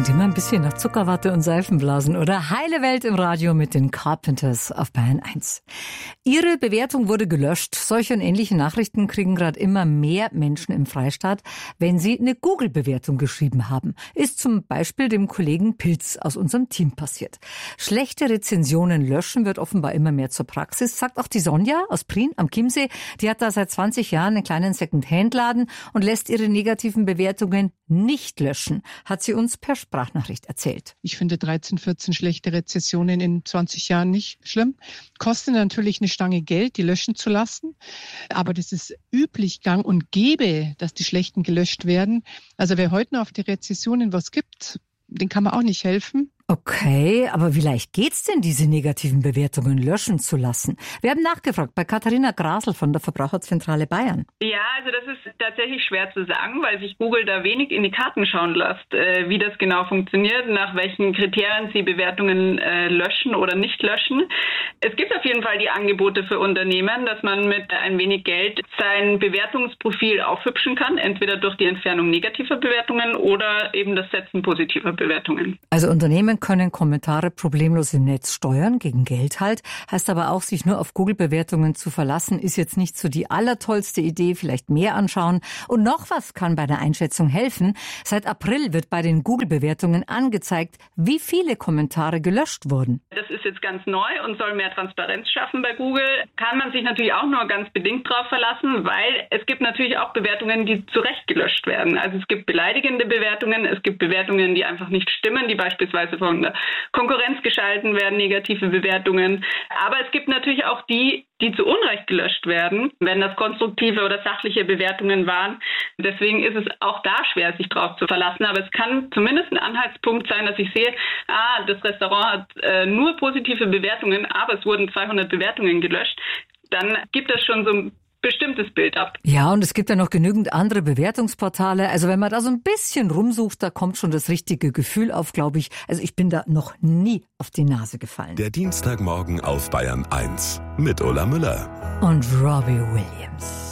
Klingt immer ein bisschen nach Zuckerwatte und Seifenblasen, oder? Heile Welt im Radio mit den Carpenters auf Bayern 1. Ihre Bewertung wurde gelöscht. Solche und ähnliche Nachrichten kriegen gerade immer mehr Menschen im Freistaat, wenn sie eine Google-Bewertung geschrieben haben. Ist zum Beispiel dem Kollegen Pilz aus unserem Team passiert. Schlechte Rezensionen löschen wird offenbar immer mehr zur Praxis, sagt auch die Sonja aus Prien am Chiemsee. Die hat da seit 20 Jahren einen kleinen Second-Hand-Laden und lässt ihre negativen Bewertungen nicht löschen, hat sie uns per Sprachnachricht erzählt. Ich finde 13, 14 schlechte Rezensionen in 20 Jahren nicht schlimm. Kostet natürlich eine Stange Geld, die löschen zu lassen. Aber das ist üblich gang und gäbe, dass die schlechten gelöscht werden. Also wer heute noch auf die Rezensionen was gibt, den kann man auch nicht helfen. Okay, aber wie leicht geht's denn, diese negativen Bewertungen löschen zu lassen? Wir haben nachgefragt bei Katharina Grasl von der Verbraucherzentrale Bayern. Ja, also das ist tatsächlich schwer zu sagen, weil sich Google da wenig in die Karten schauen lässt, wie das genau funktioniert, nach welchen Kriterien sie Bewertungen löschen oder nicht löschen. Es gibt auf jeden Fall die Angebote für Unternehmen, dass man mit ein wenig Geld sein Bewertungsprofil aufhübschen kann, entweder durch die Entfernung negativer Bewertungen oder eben das Setzen positiver Bewertungen. Also Unternehmen können Kommentare problemlos im Netz steuern, gegen Geld halt. Heißt aber auch, sich nur auf Google-Bewertungen zu verlassen, ist jetzt nicht so die allertollste Idee. Vielleicht mehr anschauen. Und noch was kann bei der Einschätzung helfen. Seit April wird bei den Google-Bewertungen angezeigt, wie viele Kommentare gelöscht wurden. Das ist jetzt ganz neu und soll mehr Transparenz schaffen bei Google. Kann man sich natürlich auch nur ganz bedingt drauf verlassen, weil es gibt natürlich auch Bewertungen, die zu Recht gelöscht werden. Also es gibt beleidigende Bewertungen, es gibt Bewertungen, die einfach nicht stimmen, die beispielsweise von der Konkurrenz geschalten werden, negative Bewertungen. Aber es gibt natürlich auch die zu Unrecht gelöscht werden, wenn das konstruktive oder sachliche Bewertungen waren. Deswegen ist es auch da schwer, sich drauf zu verlassen. Aber es kann zumindest ein Anhaltspunkt sein, dass ich sehe, das Restaurant hat nur positive Bewertungen, aber es wurden 200 Bewertungen gelöscht. Dann gibt das schon so ein bestimmtes Bild ab. Ja, und es gibt ja noch genügend andere Bewertungsportale. Also wenn man da so ein bisschen rumsucht, da kommt schon das richtige Gefühl auf, glaube ich. Also ich bin da noch nie auf die Nase gefallen. Der Dienstagmorgen auf Bayern 1 mit Ulla Müller und Robbie Williams.